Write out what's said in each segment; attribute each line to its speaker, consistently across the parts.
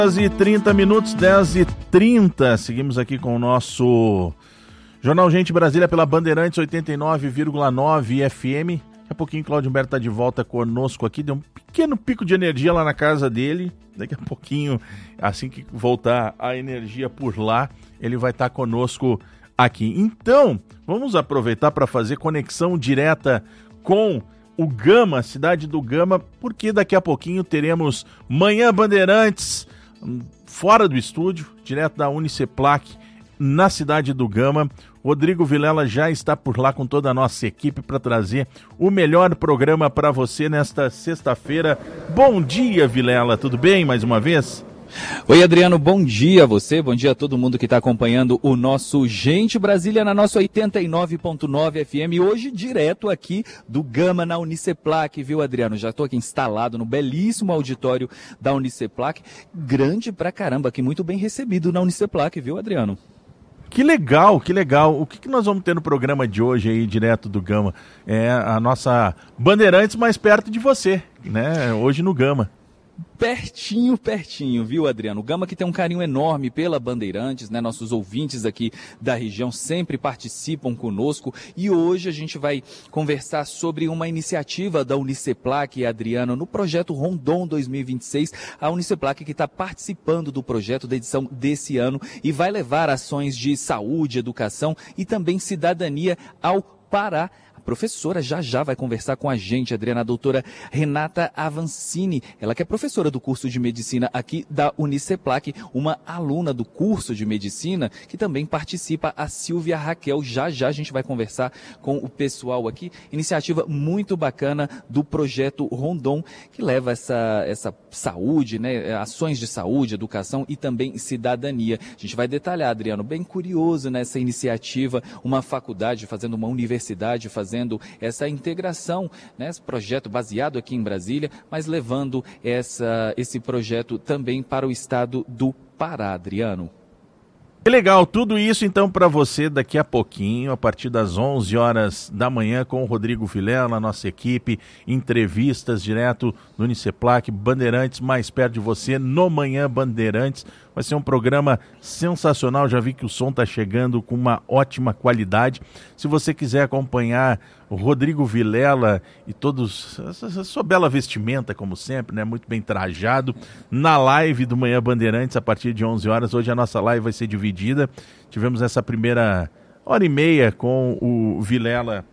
Speaker 1: 10h30, 10h30. Seguimos aqui com o nosso Jornal Gente Brasília pela Bandeirantes 89,9 FM. Daqui a pouquinho Cláudio Humberto está de volta conosco aqui. Deu um pequeno pico de energia lá na casa dele. Daqui a pouquinho, assim que voltar a energia por lá, ele vai estar conosco aqui. Então, vamos aproveitar para fazer conexão direta com o Gama, cidade do Gama, porque daqui a pouquinho teremos Manhã Bandeirantes fora do estúdio, direto da Uniceplac, na cidade do Gama. Rodrigo Vilela já está por lá com toda a nossa equipe para trazer o melhor programa para você nesta sexta-feira. Bom dia, Vilela, tudo bem mais uma vez?
Speaker 2: Oi, Adriano, bom dia a você, bom dia a todo mundo que está acompanhando o nosso Gente Brasília na nossa 89.9 FM, hoje direto aqui do Gama na Uniceplac, viu, Adriano? Já estou aqui instalado no belíssimo auditório da Uniceplac, grande pra caramba, aqui muito bem recebido na Uniceplac, viu, Adriano?
Speaker 1: Que legal, que legal. O que nós vamos ter no programa de hoje aí, direto do Gama? É a nossa Bandeirantes mais perto de você, né? Hoje no Gama.
Speaker 2: Pertinho, viu, Adriano? O Gama que tem um carinho enorme pela Bandeirantes, né? Nossos ouvintes aqui da região sempre participam conosco e hoje a gente vai conversar sobre uma iniciativa da Uniceplac, Adriano, no projeto Rondon 2026. A Uniceplac que está participando do projeto da edição desse ano e vai levar ações de saúde, educação e também cidadania ao Pará. A professora já vai conversar com a gente, Adriana, a doutora Renata Avancini, ela que é professora do curso de medicina aqui da Uniceplac, uma aluna do curso de medicina que também participa, a Silvia Raquel. Já a gente vai conversar com o pessoal aqui, iniciativa muito bacana do projeto Rondon, que leva essa saúde, né, ações de saúde, educação e também cidadania. A gente vai detalhar, Adriano, bem curioso nessa iniciativa, uma faculdade fazendo uma universidade, fazendo essa integração, né, esse projeto baseado aqui em Brasília, mas levando esse projeto também para o estado do Pará, Adriano.
Speaker 1: Que legal, tudo isso então para você daqui a pouquinho, a partir das 11 horas da manhã com o Rodrigo Vilela, nossa equipe, entrevistas direto do Uniceplac, Bandeirantes mais perto de você, no Manhã Bandeirantes. Vai ser um programa sensacional, já vi que o som está chegando com uma ótima qualidade. Se você quiser acompanhar o Rodrigo Vilela e todos, essa sua bela vestimenta, como sempre, né, muito bem trajado, na live do Manhã Bandeirantes, a partir de 11 horas. Hoje a nossa live vai ser dividida. Tivemos essa primeira hora e meia com o Vilela,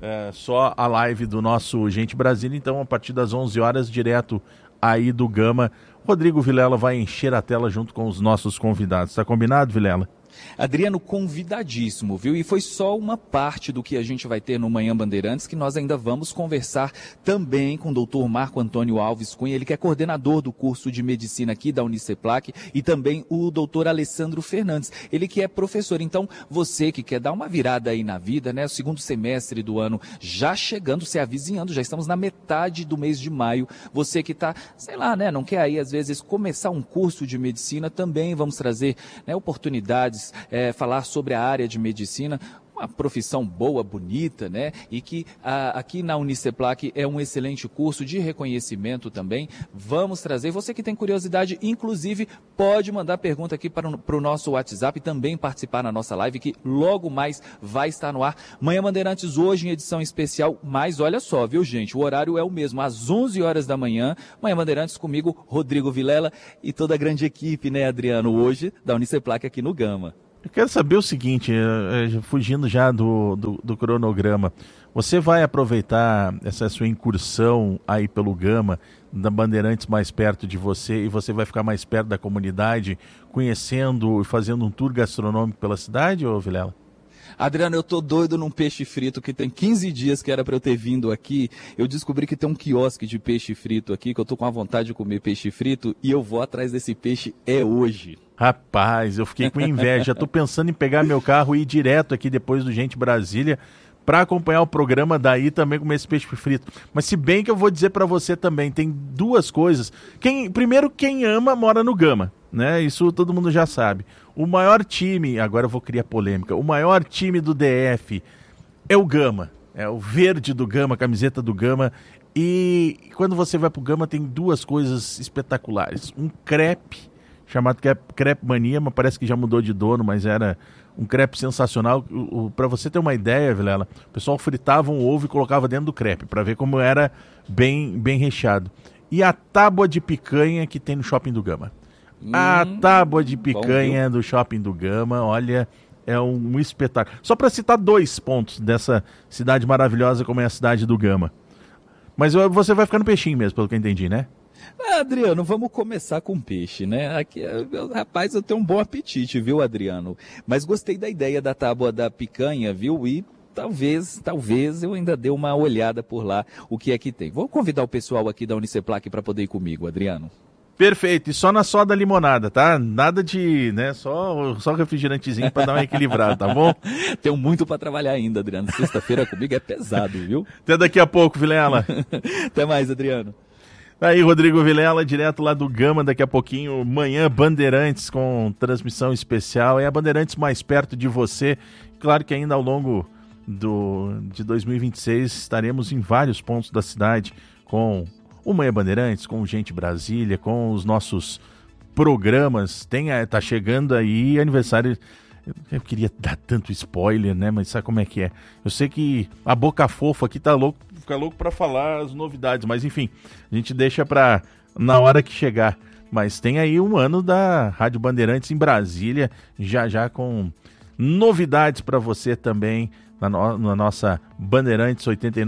Speaker 1: só a live do nosso Gente Brasília. Então, a partir das 11 horas, direto aí do Gama, Rodrigo Vilela vai encher a tela junto com os nossos convidados. Tá combinado, Vilela?
Speaker 2: Adriano, convidadíssimo, viu? E foi só uma parte do que a gente vai ter no Manhã Bandeirantes, que nós ainda vamos conversar também com o doutor Marco Antônio Alves Cunha, ele que é coordenador do curso de medicina aqui da Uniceplac, e também o doutor Alessandro Fernandes, ele que é professor. Então, você que quer dar uma virada aí na vida, né? O segundo semestre do ano já chegando, se avizinhando, já estamos na metade do mês de maio. Você que está, sei lá, né? Não quer aí, às vezes, começar um curso de medicina, também vamos trazer, né, oportunidades, falar sobre a área de medicina, uma profissão boa, bonita, né? E que aqui na Uniceplac é um excelente curso de reconhecimento também. Vamos trazer, você que tem curiosidade, inclusive pode mandar pergunta aqui para o nosso WhatsApp e também participar na nossa live, que logo mais vai estar no ar. Manhã Bandeirantes hoje em edição especial, mas olha só, viu, gente? O horário é o mesmo, às 11 horas da manhã. Manhã Bandeirantes comigo, Rodrigo Vilela e toda a grande equipe, né, Adriano? Hoje da Uniceplac aqui no Gama.
Speaker 1: Eu quero saber o seguinte, fugindo já do cronograma, você vai aproveitar essa sua incursão aí pelo Gama, da Bandeirantes mais perto de você, e você vai ficar mais perto da comunidade, conhecendo e fazendo um tour gastronômico pela cidade, ô Vilela?
Speaker 2: Adriano, eu tô doido num peixe frito que tem 15 dias que era para eu ter vindo aqui. Eu descobri que tem um quiosque de peixe frito aqui, que eu tô com a vontade de comer peixe frito e eu vou atrás desse peixe hoje.
Speaker 1: Rapaz, eu fiquei com inveja. Já tô pensando em pegar meu carro e ir direto aqui depois do Gente Brasília para acompanhar o programa daí também comer esse peixe frito. Mas se bem que eu vou dizer para você também, tem duas coisas. Primeiro, quem ama mora no Gama, né? Isso todo mundo já sabe. O maior time, agora eu vou criar polêmica, o maior time do DF é o Gama. É o verde do Gama, a camiseta do Gama. E quando você vai pro Gama tem duas coisas espetaculares. Um crepe chamado Crepe Mania, mas parece que já mudou de dono, mas era um crepe sensacional. Para você ter uma ideia, Vilela, o pessoal fritava um ovo e colocava dentro do crepe, para ver como era bem recheado. E a tábua de picanha que tem no Shopping do Gama. A tábua de picanha do Shopping do Gama, olha, é um espetáculo. Só para citar 2 pontos dessa cidade maravilhosa como é a cidade do Gama. Mas você vai ficando peixinho mesmo, pelo que eu entendi, né?
Speaker 2: Adriano, vamos começar com peixe, né? Aqui, rapaz, eu tenho um bom apetite, viu, Adriano? Mas gostei da ideia da tábua da picanha, viu? E talvez eu ainda dê uma olhada por lá, o que é que tem. Vou convidar o pessoal aqui da Uniceplac para poder ir comigo, Adriano.
Speaker 1: Perfeito, e só na soda limonada, tá? Nada de, né, só refrigerantezinho para dar uma equilibrada, tá bom?
Speaker 2: Tenho muito para trabalhar ainda, Adriano. Sexta-feira comigo é pesado, viu?
Speaker 1: Até daqui a pouco, Vilela.
Speaker 2: Até mais, Adriano.
Speaker 1: Aí, Rodrigo Vilela, direto lá do Gama, daqui a pouquinho, manhã Bandeirantes com transmissão especial. É a Bandeirantes mais perto de você. Claro que ainda ao longo de 2026 estaremos em vários pontos da cidade com o Manhã Bandeirantes, com o Gente Brasília, com os nossos programas. Tá chegando aí aniversário. Eu queria dar tanto spoiler, né? Mas sabe como é que é? Eu sei que a boca fofa aqui fica louco para falar as novidades, mas enfim, a gente deixa para na hora que chegar. Mas tem aí um ano da Rádio Bandeirantes em Brasília, já com novidades para você também na nossa Bandeirantes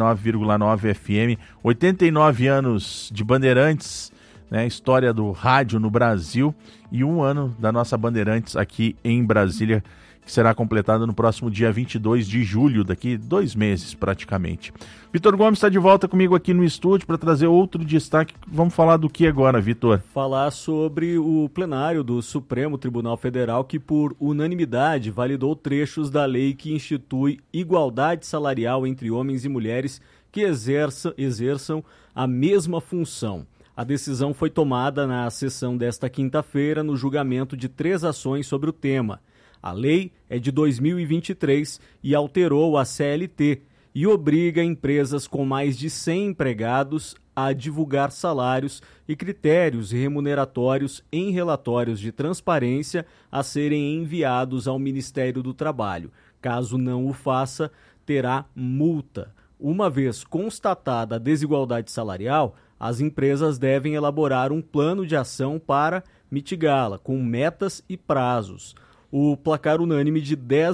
Speaker 1: 89,9 FM. 89 anos de Bandeirantes, né? História do rádio no Brasil e um ano da nossa Bandeirantes aqui em Brasília, que será completado no próximo dia 22 de julho, daqui 2 meses praticamente. Vitor Gomes está de volta comigo aqui no estúdio para trazer outro destaque. Vamos falar do que agora, Vitor?
Speaker 3: Falar sobre o plenário do Supremo Tribunal Federal, que por unanimidade validou trechos da lei que institui igualdade salarial entre homens e mulheres que exerçam a mesma função. A decisão foi tomada na sessão desta quinta-feira no julgamento de 3 ações sobre o tema. A lei é de 2023 e alterou a CLT e obriga empresas com mais de 100 empregados a divulgar salários e critérios remuneratórios em relatórios de transparência a serem enviados ao Ministério do Trabalho. Caso não o faça, terá multa. Uma vez constatada a desigualdade salarial, as empresas devem elaborar um plano de ação para mitigá-la, com metas e prazos. O placar unânime de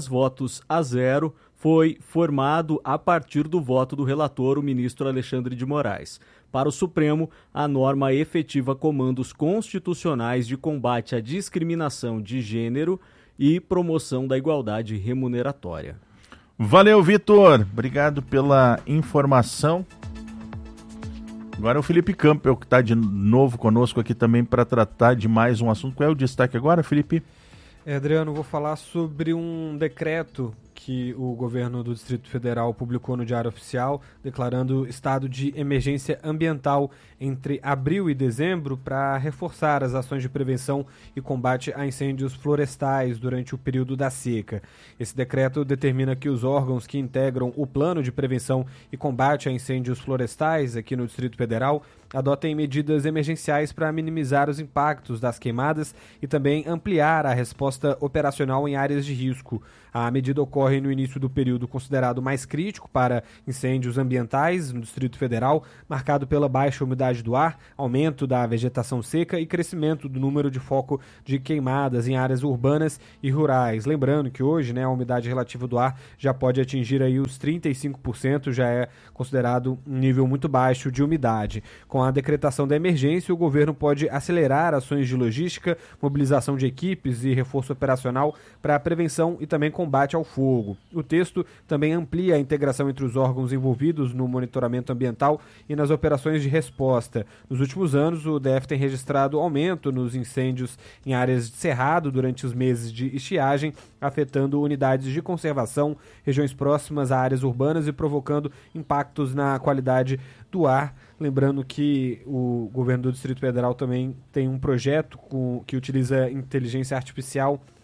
Speaker 3: 10-0 foi formado a partir do voto do relator, o ministro Alexandre de Moraes. Para o Supremo, a norma efetiva comandos constitucionais de combate à discriminação de gênero e promoção da igualdade remuneratória.
Speaker 1: Valeu, Vitor. Obrigado pela informação. Agora é o Felipe Campbell, que está de novo conosco aqui também para tratar de mais um assunto. Qual é o destaque agora, Felipe?
Speaker 4: Adriano, vou falar sobre um decreto que o governo do Distrito Federal publicou no Diário Oficial, declarando estado de emergência ambiental entre abril e dezembro para reforçar as ações de prevenção e combate a incêndios florestais durante o período da seca. Esse decreto determina que os órgãos que integram o plano de prevenção e combate a incêndios florestais aqui no Distrito Federal adotem medidas emergenciais para minimizar os impactos das queimadas e também ampliar a resposta operacional em áreas de risco. A medida ocorre no início do período considerado mais crítico para incêndios ambientais no Distrito Federal, marcado pela baixa umidade do ar, aumento da vegetação seca e crescimento do número de foco de queimadas em áreas urbanas e rurais. Lembrando que hoje, a umidade relativa do ar já pode atingir aí os 35%, já é considerado um nível muito baixo de umidade. Com a decretação da emergência, o governo pode acelerar ações de logística, mobilização de equipes e reforço operacional para a prevenção e também combate ao fogo. O texto também amplia a integração entre os órgãos envolvidos no monitoramento ambiental e nas operações de resposta. Nos últimos anos, o DF tem registrado aumento nos incêndios em áreas de cerrado durante os meses de estiagem, afetando unidades de conservação, regiões próximas a áreas urbanas e provocando impactos na qualidade do ar. Lembrando que o governo do Distrito Federal também tem um projeto que utiliza inteligência artificial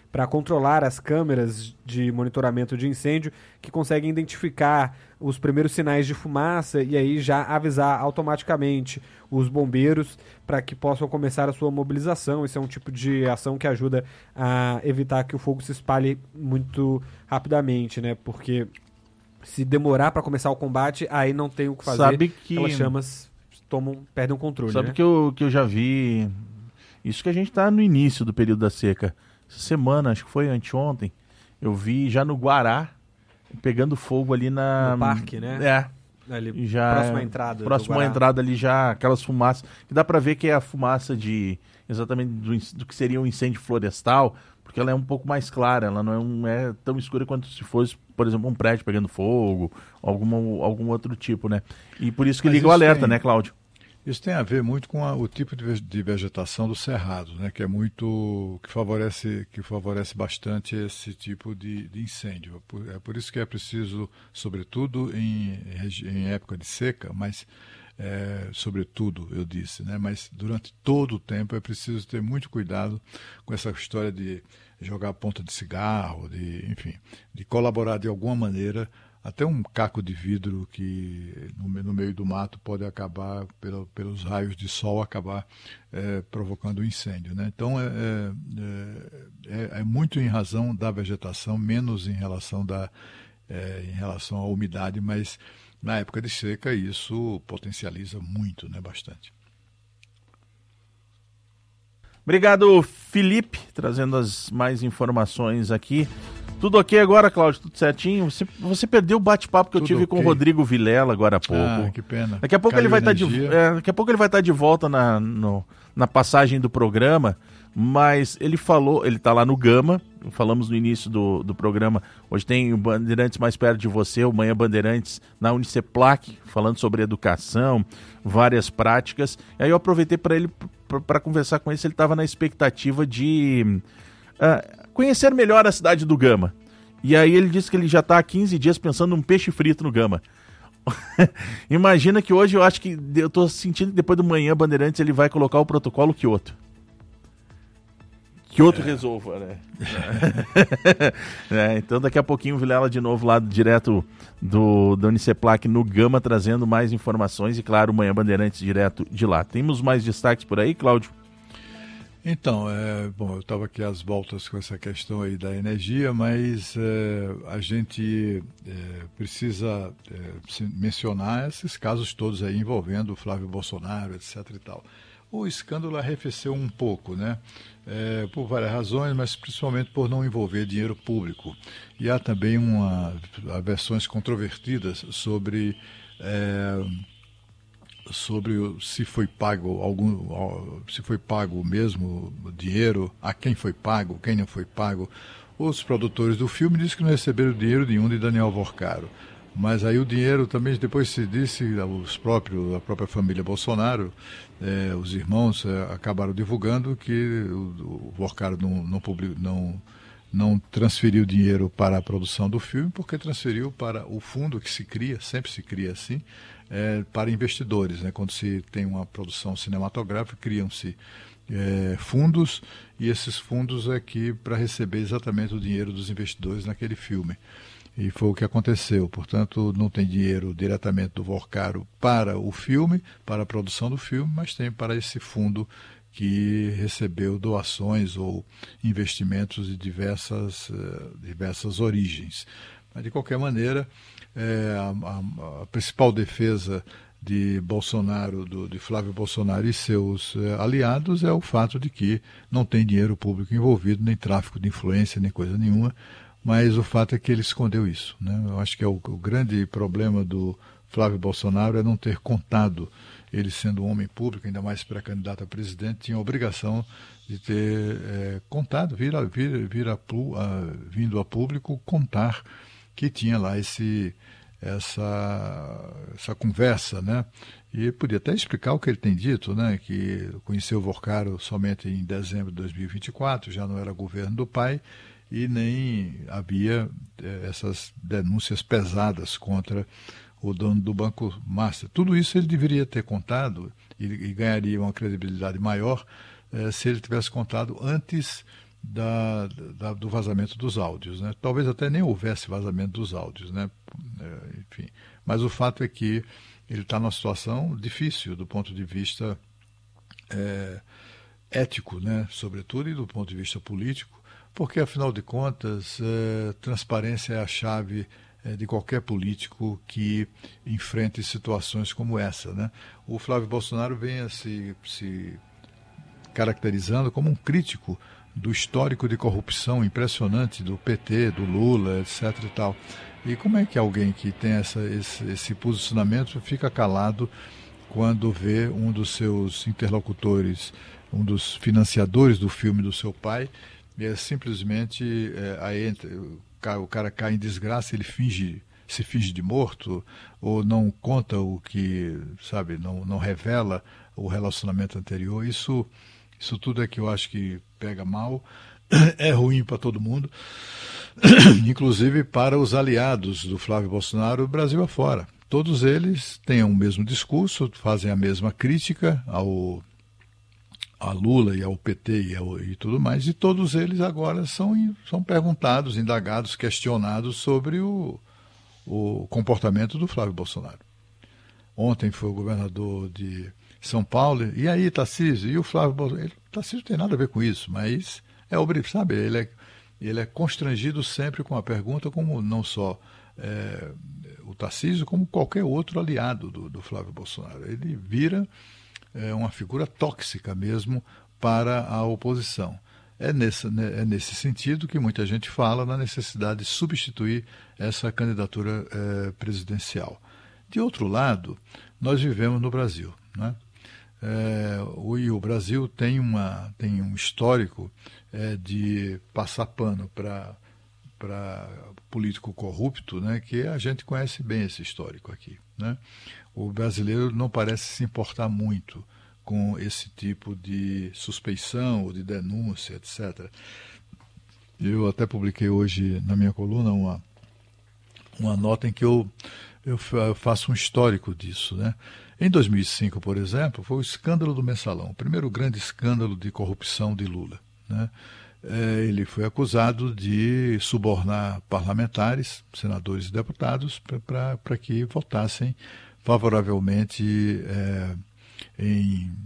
Speaker 4: para controlar as câmeras de monitoramento de incêndio, que conseguem identificar os primeiros sinais de fumaça e aí já avisar automaticamente os bombeiros para que possam começar a sua mobilização. Esse é um tipo de ação que ajuda a evitar que o fogo se espalhe muito rapidamente, né? Porque se demorar para começar o combate, aí não tem o que fazer.
Speaker 1: Sabe que
Speaker 4: aquelas chamas perdem o controle.
Speaker 1: Sabe,
Speaker 4: né?
Speaker 1: que eu já vi. Isso que a gente tá no início do período da seca. Essa semana, acho que foi anteontem, eu vi já no Guará pegando fogo ali no
Speaker 4: parque, né? Ali,
Speaker 1: já
Speaker 4: próxima entrada.
Speaker 1: Próxima entrada ali, já aquelas fumaças. Que dá para ver que é a fumaça exatamente do que seria um incêndio florestal, porque ela é um pouco mais clara, ela não é tão escura quanto se fosse, por exemplo, um prédio pegando fogo, algum outro tipo, né? E por isso que liga o alerta, né, Cláudio?
Speaker 5: Isso tem a ver muito com o tipo de vegetação do cerrado, né, que favorece bastante esse tipo de incêndio. É por isso que é preciso, sobretudo em época de seca, mas sobretudo, eu disse, né, mas durante todo o tempo é preciso ter muito cuidado com essa história de jogar ponta de cigarro, de colaborar de alguma maneira. Até um caco de vidro que no meio do mato pode acabar, pelos raios de sol, acabar provocando um incêndio, né? Então, é muito em razão da vegetação, menos em relação à umidade, mas na época de seca isso potencializa muito, né? Bastante.
Speaker 1: Obrigado, Felipe, trazendo as mais informações aqui. Tudo ok agora, Cláudio? Tudo certinho? Você perdeu o bate-papo que eu tive com o Rodrigo Vilela agora há pouco.
Speaker 5: Ah, que pena.
Speaker 1: Daqui a pouco ele vai estar de volta na passagem do programa, mas ele está lá no Gama, falamos no início do programa, hoje tem o Bandeirantes mais perto de você, o Manhã Bandeirantes na Uniceplac, falando sobre educação, várias práticas. E aí eu aproveitei para conversar com ele, se ele estava na expectativa de conhecer melhor a cidade do Gama. E aí ele disse que ele já está há 15 dias pensando num peixe frito no Gama. Imagina que hoje eu estou sentindo que depois do Manhã Bandeirantes ele vai colocar o protocolo Kyoto. Kyoto resolva, né? Então daqui a pouquinho o Vilela de novo lá direto da Uniceplac no Gama, trazendo mais informações e claro, o Manhã Bandeirantes direto de lá. Temos mais destaques por aí, Cláudio?
Speaker 5: Então, eu estava aqui às voltas com essa questão aí da energia, mas a gente precisa mencionar esses casos todos aí envolvendo o Flávio Bolsonaro, etc. e tal. O escândalo arrefeceu um pouco, né? Por várias razões, mas principalmente por não envolver dinheiro público. E há também versões controvertidas sobre se foi pago mesmo dinheiro, a quem foi pago, quem não foi pago. Os produtores do filme dizem que não receberam dinheiro nenhum de Daniel Vorcaro. Mas aí o dinheiro também, depois se disse, a própria família Bolsonaro, os irmãos acabaram divulgando que o Vorcaro não transferiu dinheiro para a produção do filme, porque transferiu para o fundo que se cria, sempre se cria assim, para investidores, né? Quando se tem uma produção cinematográfica, criam-se fundos, e esses fundos é que para receber exatamente o dinheiro dos investidores naquele filme. E foi o que aconteceu. Portanto, não tem dinheiro diretamente do Vorcaro para o filme, para a produção do filme, mas tem para esse fundo que recebeu doações ou investimentos de diversas origens. Mas, de qualquer maneira, a principal defesa de Bolsonaro, de Flávio Bolsonaro e seus aliados é o fato de que não tem dinheiro público envolvido, nem tráfico de influência, nem coisa nenhuma, mas o fato é que ele escondeu isso, né? Eu acho que o grande problema do Flávio Bolsonaro é não ter contado. Ele, sendo um homem público, ainda mais pré-candidato a presidente, tinha a obrigação de ter contado, vindo a público contar que tinha lá essa conversa, né? E podia até explicar o que ele tem dito, né? Que conheceu o Vorcaro somente em dezembro de 2024, já não era governo do pai, e nem havia essas denúncias pesadas contra o dono do Banco Master. Tudo isso ele deveria ter contado e ganharia uma credibilidade maior se ele tivesse contado antes do vazamento dos áudios, né? Talvez até nem houvesse vazamento dos áudios, né? Enfim, mas o fato é que ele está numa situação difícil do ponto de vista ético, né? Sobretudo, e do ponto de vista político, porque, afinal de contas, transparência é a chave de qualquer político que enfrente situações como essa, né? O Flávio Bolsonaro vem se caracterizando como um crítico do histórico de corrupção impressionante do PT, do Lula, etc. e tal. E como é que alguém que tem esse posicionamento fica calado quando vê um dos seus interlocutores, um dos financiadores do filme do seu pai, simplesmente o cara cai em desgraça, ele se finge de morto, ou não conta o que, sabe, não revela o relacionamento anterior. Isso tudo é que eu acho que pega mal, é ruim para todo mundo, inclusive para os aliados do Flávio Bolsonaro, Brasil afora. Todos eles têm o mesmo discurso, fazem a mesma crítica a Lula e ao PT e tudo mais, e todos eles agora são perguntados, indagados, questionados sobre o comportamento do Flávio Bolsonaro. Ontem foi o governador de São Paulo, e aí, Tarcísio? E o Flávio Bolsonaro? Tarcísio não tem nada a ver com isso, mas sabe, ele é constrangido sempre com a pergunta, como não só o Tarcísio, como qualquer outro aliado do Flávio Bolsonaro. Ele vira uma figura tóxica mesmo para a oposição. É nesse sentido que muita gente fala na necessidade de substituir essa candidatura presidencial. De outro lado, nós vivemos no Brasil, né? E o Brasil tem um histórico de passar pano para político corrupto, né, que a gente conhece bem esse histórico aqui, né? O brasileiro não parece se importar muito com esse tipo de suspeição ou de denúncia, etc. Eu até publiquei hoje na minha coluna uma nota em que eu faço um histórico disso, né? Em 2005, por exemplo, foi o escândalo do Mensalão, o primeiro grande escândalo de corrupção de Lula, né? Ele foi acusado de subornar parlamentares, senadores e deputados, para que votassem favoravelmente em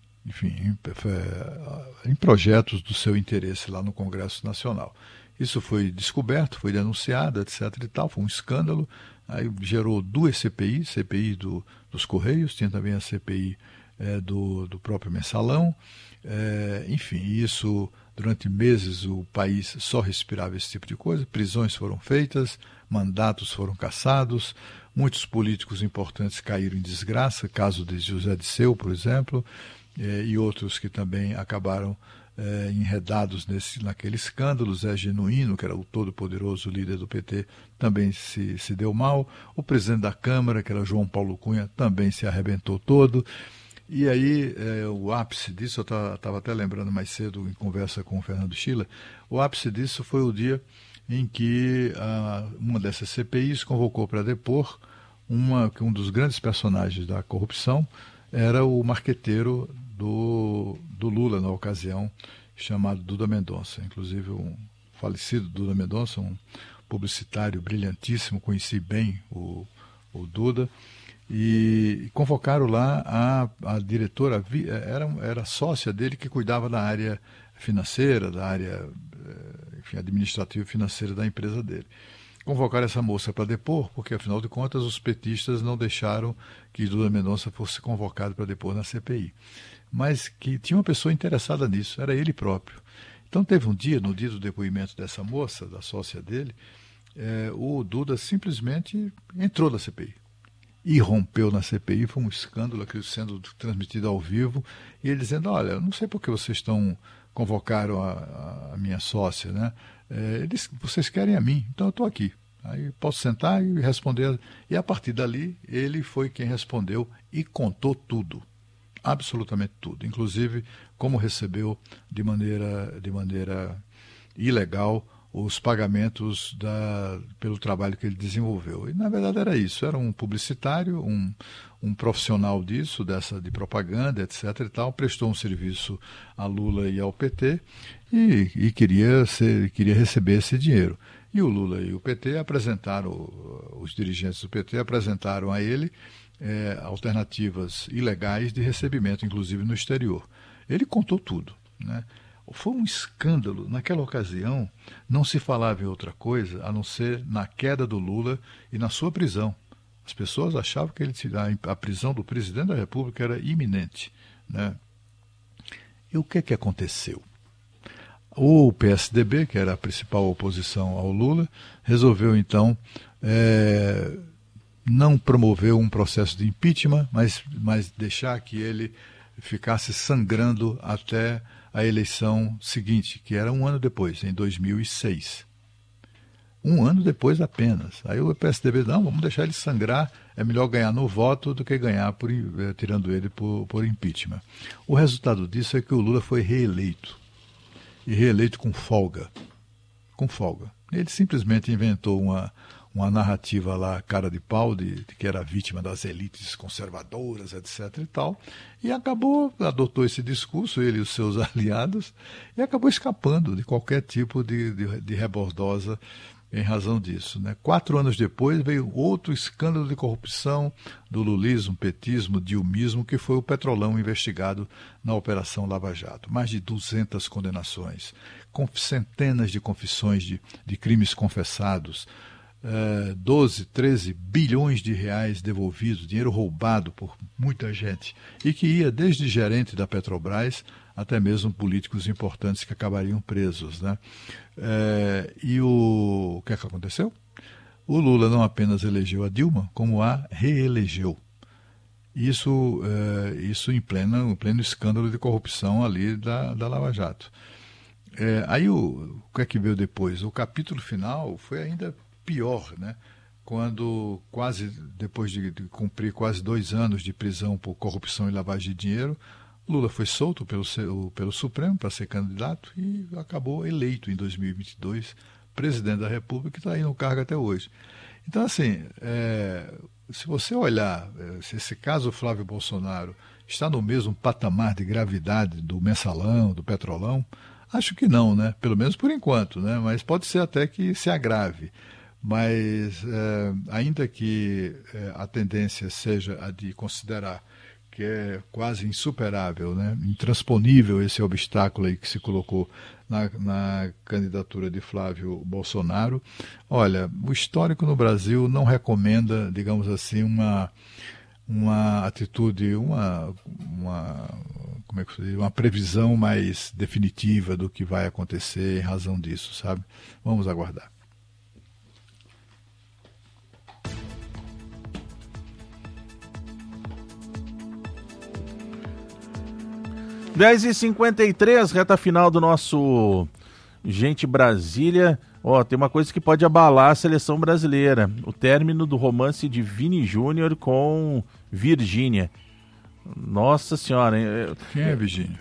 Speaker 5: projetos do seu interesse lá no Congresso Nacional. Isso foi descoberto, foi denunciado, etc. e tal, foi um escândalo. Aí gerou duas CPIs, CPI dos Correios, tinha também a CPI do próprio Mensalão. Enfim, isso durante meses o país só respirava esse tipo de coisa, prisões foram feitas, mandatos foram cassados, muitos políticos importantes caíram em desgraça, caso de José Disseu, por exemplo, e outros que também acabaram enredados naquele escândalo. Zé Genuíno, que era o todo-poderoso líder do PT, também se deu mal. O presidente da Câmara, que era João Paulo Cunha, também se arrebentou todo. E aí, o ápice disso, eu estava até lembrando mais cedo em conversa com o Fernando Schiller, o ápice disso foi o dia em que uma dessas CPIs convocou para depor que um dos grandes personagens da corrupção era o marqueteiro do Lula na ocasião, chamado Duda Mendonça. Inclusive, um falecido Duda Mendonça, um publicitário brilhantíssimo, conheci bem o Duda, e convocaram lá a diretora, era sócia dele, que cuidava da área financeira, da área administrativa e financeira da empresa dele. Convocaram essa moça para depor, porque, afinal de contas, os petistas não deixaram que Duda Mendonça fosse convocado para depor na CPI. Mas que tinha uma pessoa interessada nisso, era ele próprio. Então teve um dia, no dia do depoimento dessa moça, da sócia dele, o Duda simplesmente entrou na CPI. Irrompeu na CPI, foi um escândalo, aquilo sendo transmitido ao vivo, e ele dizendo: olha, eu não sei por que vocês convocaram a minha sócia, né? Vocês querem a mim, então eu estou aqui. Aí posso sentar e responder. E a partir dali, ele foi quem respondeu e contou tudo, absolutamente tudo, inclusive como recebeu de maneira ilegal os pagamentos pelo trabalho que ele desenvolveu. E, na verdade, era isso. Era um publicitário, um profissional de propaganda, etc. e tal, prestou um serviço a Lula e ao PT e queria receber esse dinheiro. E o Lula e o PT os dirigentes do PT apresentaram a ele alternativas ilegais de recebimento, inclusive no exterior. Ele contou tudo, né? Foi um escândalo. Naquela ocasião, não se falava em outra coisa a não ser na queda do Lula e na sua prisão. As pessoas achavam que a prisão do presidente da República era iminente, né? E o que aconteceu? O PSDB, que era a principal oposição ao Lula, resolveu então não promover um processo de impeachment, mas deixar que ele ficasse sangrando até a eleição seguinte, que era um ano depois, em 2006. Um ano depois apenas. Aí o PSDB, não, vamos deixar ele sangrar, é melhor ganhar no voto do que ganhar tirando ele por impeachment. O resultado disso é que o Lula foi reeleito. E reeleito com folga. Com folga. Ele simplesmente inventou uma narrativa lá, cara de pau, de que era vítima das elites conservadoras, etc. e tal, e adotou esse discurso, ele e os seus aliados, e acabou escapando de qualquer tipo de rebordosa em razão disso, né? 4 anos depois veio outro escândalo de corrupção do lulismo, petismo, dilmismo, que foi o Petrolão investigado na Operação Lava Jato. Mais de 200 condenações, com centenas de confissões de crimes confessados, 12, 13 bilhões de reais devolvidos, dinheiro roubado por muita gente, e que ia desde gerente da Petrobras até mesmo políticos importantes que acabariam presos, né? E o que aconteceu? O Lula não apenas elegeu a Dilma, como a reelegeu. Isso em pleno escândalo de corrupção ali da Lava Jato. Aí o que é que veio depois? O capítulo final foi ainda pior, né? Quando, depois de cumprir quase 2 anos de prisão por corrupção e lavagem de dinheiro, Lula foi solto pelo Supremo para ser candidato e acabou eleito em 2022 presidente da República, que está aí no cargo até hoje. Então, assim, se você olhar, se esse caso Flávio Bolsonaro está no mesmo patamar de gravidade do Mensalão, do Petrolão, acho que não, né? Pelo menos por enquanto, né? Mas pode ser até que se agrave. Mas, ainda que a tendência seja a de considerar que é quase insuperável, né? Intransponível esse obstáculo aí que se colocou na candidatura de Flávio Bolsonaro. Olha, o histórico no Brasil não recomenda, digamos assim, uma atitude, como é que se diz? Uma previsão mais definitiva do que vai acontecer em razão disso, sabe? Vamos aguardar.
Speaker 1: Dez e 53, reta final do nosso Gente Brasília. Tem uma coisa que pode abalar a seleção brasileira. O término do romance de Vini Júnior com Virgínia. Nossa Senhora, hein?
Speaker 5: Quem é Virgínia?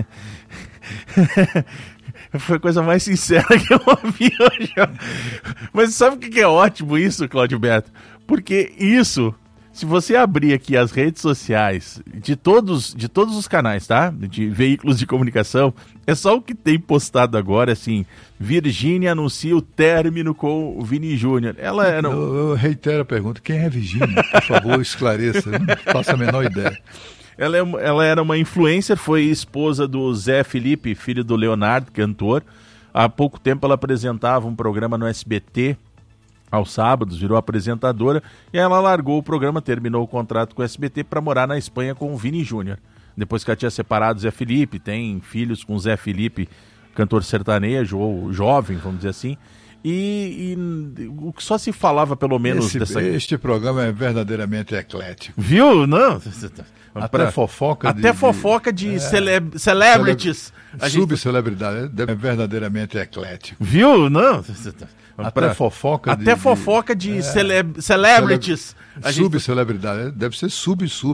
Speaker 1: Foi a coisa mais sincera que eu ouvi hoje. Mas sabe o que é ótimo isso, Cláudio Beto? Porque isso... Se você abrir aqui as redes sociais de todos os canais, tá? De veículos de comunicação, é só o que tem postado agora, assim, Virgínia anuncia o término com o Vini Júnior.
Speaker 5: Eu reitero a pergunta, quem é Virgínia? Por favor, esclareça, eu não faço a menor ideia.
Speaker 1: Ela era uma influencer, foi esposa do Zé Felipe, filho do Leonardo, cantor. Há pouco tempo ela apresentava um programa no SBT, aos sábados, virou apresentadora, e ela largou o programa, terminou o contrato com o SBT para morar na Espanha com o Vini Júnior. Depois que ela tinha separado o Zé Felipe, tem filhos com o Zé Felipe, cantor sertanejo, ou jovem, vamos dizer assim, e o que só se falava pelo menos
Speaker 5: Este programa é verdadeiramente eclético.
Speaker 1: Viu? Não...
Speaker 5: Até fofoca
Speaker 1: de celebrities.
Speaker 5: Subcelebridade, é verdadeiramente eclético.
Speaker 1: Viu? Não...
Speaker 5: Até fofoca
Speaker 1: de celebrities.
Speaker 5: Subcelebridade, deve ser sub